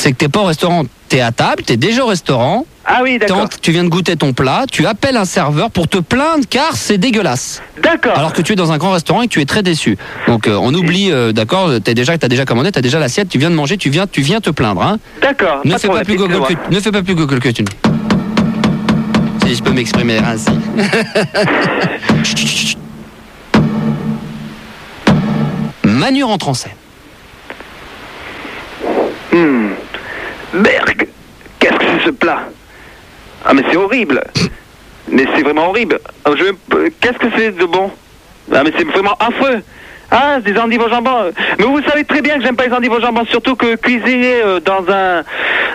C'est que t'es pas au restaurant, t'es à table, t'es déjà au restaurant. Ah oui, d'accord. Tu viens de goûter ton plat, tu appelles un serveur pour te plaindre car c'est dégueulasse. D'accord. Alors que tu es dans un grand restaurant et que tu es très déçu. Donc on oublie, d'accord, t'as déjà commandé, t'as déjà l'assiette, tu viens de manger, tu viens te plaindre. Hein. D'accord. Ne fais pas plus Google que tu. Si je peux m'exprimer ainsi. Manu rentre en scène. Berg, qu'est-ce que c'est ce plat? Ah mais c'est horrible. Mais c'est vraiment horrible. Qu'est-ce que c'est de bon? Ah mais c'est vraiment affreux. Ah, c'est des endives au jambon. Mais vous savez très bien que j'aime pas les endives au jambon, surtout que cuisiner dans un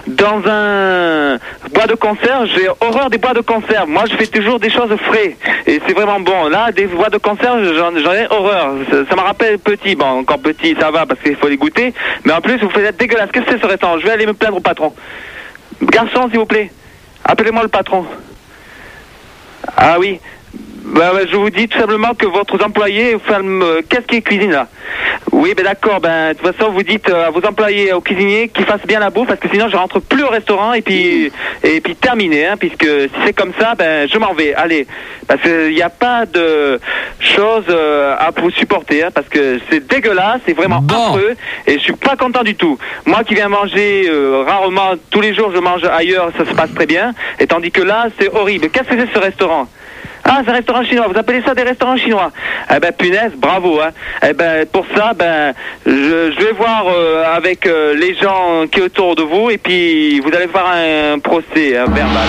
bois de conserve, j'ai horreur des bois de conserve. Moi, je fais toujours des choses frais. Et c'est vraiment bon. Là, des bois de conserve, j'en ai horreur. Ça me rappelle petit. Bon, encore petit, ça va, parce qu'il faut les goûter. Mais en plus, vous faites dégueulasse. Qu'est-ce que c'est ce restaurant? Je vais aller me plaindre au patron. Garçon, s'il vous plaît. Appelez-moi le patron. Ah oui. Je vous dis tout simplement que votre employé, qu'est-ce qu'il cuisine là? Oui, d'accord, de toute façon vous dites à vos employés, aux cuisiniers qu'ils fassent bien la bouffe parce que sinon je rentre plus au restaurant et puis terminé, hein, puisque si c'est comme ça, je m'en vais, allez, parce qu'il n'y a pas de choses à vous supporter, hein, parce que c'est dégueulasse, c'est vraiment affreux et je suis pas content du tout. Moi qui viens manger rarement, tous les jours je mange ailleurs, ça se passe très bien, et tandis que là c'est horrible. Qu'est-ce que c'est ce restaurant? Ah, c'est un restaurant chinois. Vous appelez ça des restaurants chinois? Punaise, bravo, hein. Pour ça, je vais voir avec les gens qui sont autour de vous et puis vous allez faire un procès verbal.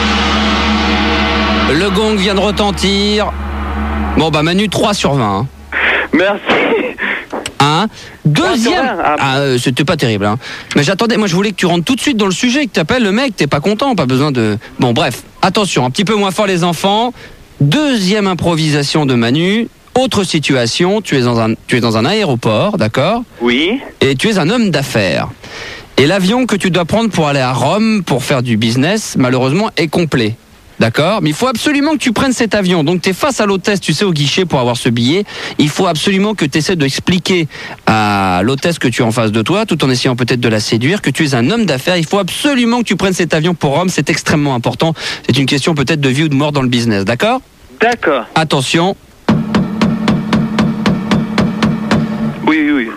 Le gong vient de retentir. Bon, Manu, 3 sur 20. Hein. Merci. Deuxième. C'était pas terrible. Hein. Mais j'attendais, moi je voulais que tu rentres tout de suite dans le sujet, que tu appelles le mec, t'es pas content, pas besoin de. Bon, bref, attention, un petit peu moins fort les enfants. Deuxième improvisation de Manu. Autre situation, tu es dans un aéroport, d'accord? Oui. Et tu es un homme d'affaires. Et l'avion que tu dois prendre pour aller à Rome pour faire du business, malheureusement, est complet. D'accord? Mais il faut absolument que tu prennes cet avion. Donc tu es face à l'hôtesse, tu sais, au guichet pour avoir ce billet. Il faut absolument que tu essaies d'expliquer à l'hôtesse que tu es en face de toi, tout en essayant peut-être de la séduire, que tu es un homme d'affaires. Il faut absolument que tu prennes cet avion pour Rome. C'est extrêmement important. C'est une question peut-être de vie ou de mort dans le business. D'accord? D'accord. Attention. Oui.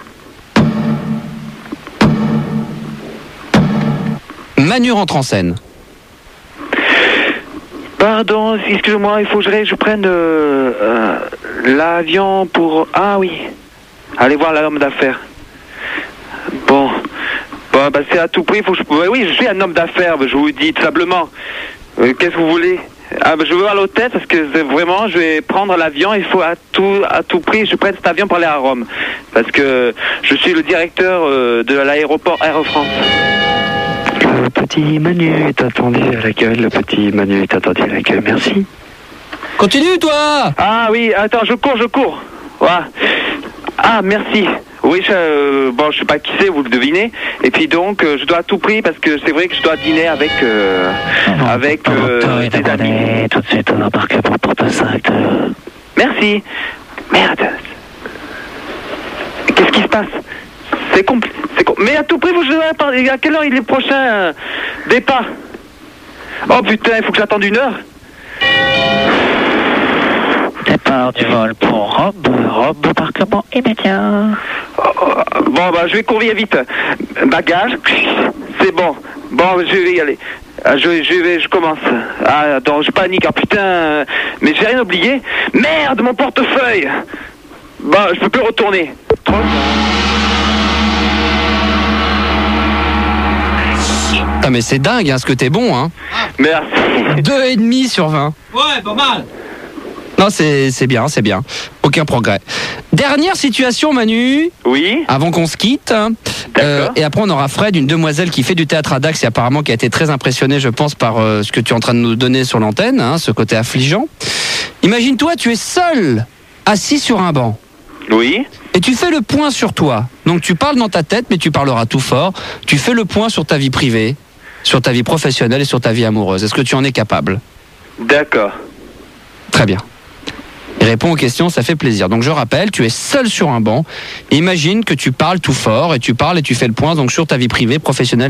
Manu rentre en scène. Pardon, excusez-moi, il faut que je prenne l'avion pour... Ah oui, allez voir l'homme d'affaires. Bon, c'est à tout prix, il faut que je... Oui, je suis un homme d'affaires, je vous dis tout simplement. Qu'est-ce que vous voulez? Je veux voir l'hôtel parce que vraiment, je vais prendre l'avion, il faut à tout prix, je prenne cet avion pour aller à Rome. Parce que je suis le directeur de l'aéroport Air France. Le petit Manu est attendu à l'accueil. Merci. Continue, toi! Ah oui, attends, je cours. Voilà. Ah, merci. Oui, je sais pas qui c'est, vous le devinez. Et puis donc, je dois à tout prix parce que c'est vrai que je dois dîner avec des amis. Tout de suite on embarque pour porte-sac. Merci. Merde. Qu'est-ce qui se passe? C'est compliqué. Mais à tout prix, vous devez attendre. À quelle heure il est le prochain départ? Oh putain, il faut que j'attende 1 heure. Départ du vol pour Rome, embarquement immédiat. Je vais courir vite. Bagage, c'est bon. Je vais y aller. Je commence. Ah, attends, je panique. Ah putain, mais j'ai rien oublié. Merde, mon portefeuille. Je peux plus retourner. Ah, mais c'est dingue, hein, ce que t'es bon, hein. Merci. 2,5 sur 20. Ouais, pas mal. Non, c'est bien. Aucun progrès. Dernière situation, Manu. Oui. Avant qu'on se quitte. Et après, on aura Fred, une demoiselle qui fait du théâtre à Dax et apparemment qui a été très impressionnée, je pense, par ce que tu es en train de nous donner sur l'antenne, hein, ce côté affligeant. Imagine-toi, tu es seul, assis sur un banc. Oui. Et tu fais le point sur toi. Donc tu parles dans ta tête, mais tu parleras tout fort. Tu fais le point sur ta vie privée, sur ta vie professionnelle et sur ta vie amoureuse. Est-ce que tu en es capable? D'accord. Très bien. Et réponds aux questions, ça fait plaisir. Donc je rappelle, tu es seul sur un banc. Imagine que tu parles tout fort et tu parles et tu fais le point donc sur ta vie privée, professionnelle.